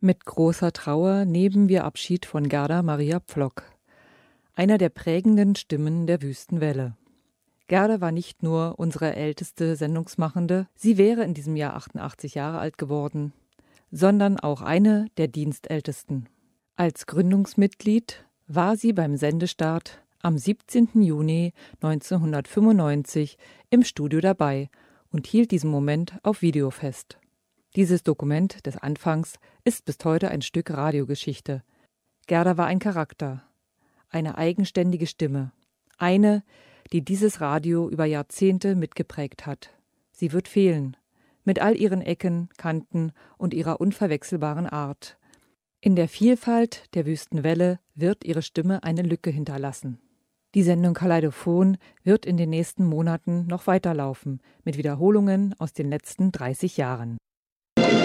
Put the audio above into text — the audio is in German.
Mit großer Trauer nehmen wir Abschied von Gerda Maria Pflock, einer der prägenden Stimmen der Wüstenwelle. Gerda war nicht nur unsere älteste Sendungsmachende, sie wäre in diesem Jahr 88 Jahre alt geworden, sondern auch eine der dienstältesten. Als Gründungsmitglied war sie beim Sendestart am 17. Juni 1995 im Studio dabei und hielt diesen Moment auf Video fest. Dieses Dokument des Anfangs ist bis heute ein Stück Radiogeschichte. Gerda war ein Charakter, eine eigenständige Stimme, eine, die dieses Radio über Jahrzehnte mitgeprägt hat. Sie wird fehlen, mit all ihren Ecken, Kanten und ihrer unverwechselbaren Art. In der Vielfalt der Wüstenwelle wird ihre Stimme eine Lücke hinterlassen. Die Sendung Kaleidophon wird in den nächsten Monaten noch weiterlaufen, mit Wiederholungen aus den letzten 30 Jahren.